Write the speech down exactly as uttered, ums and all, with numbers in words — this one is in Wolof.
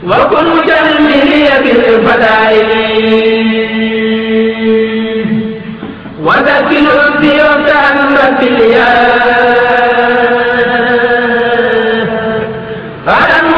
وكن مجملي بالفضائل وذكر الزيوت عن رب اليا